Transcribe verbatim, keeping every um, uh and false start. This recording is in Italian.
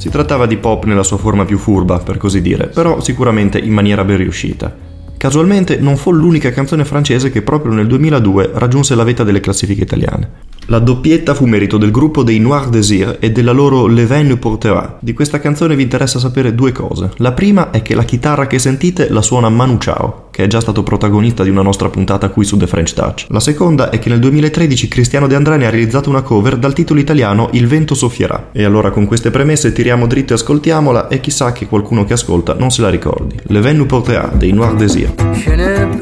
Si trattava di pop nella sua forma più furba, per così dire, però sicuramente in maniera ben riuscita. Casualmente non fu l'unica canzone francese che proprio nel duemiladue raggiunse la vetta delle classifiche italiane. La doppietta fu merito del gruppo dei Noir Désir e della loro Le Vin nous portera. Di questa canzone vi interessa sapere due cose. La prima è che la chitarra che sentite la suona Manu Chao, che è già stato protagonista di una nostra puntata qui su The French Touch. La seconda è che nel duemilatredici Cristiano De André ne ha realizzato una cover dal titolo italiano Il vento soffierà. E allora con queste premesse tiriamo dritto e ascoltiamola, e chissà che qualcuno che ascolta non se la ricordi. Le Vin nous portera dei Noir Désir. Je ne